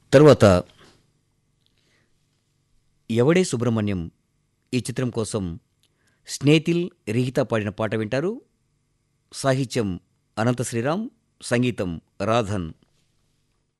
తర్వాత 'ఎవడే సుబ్రహ్మణ్యం' ఈ చిత్రం కోసం స్నేహిల్ రిహిత పాడిన పాట వింటారు. సాహిత్యం అనంత శ్రీరామ్, సంగీతం రాధన్.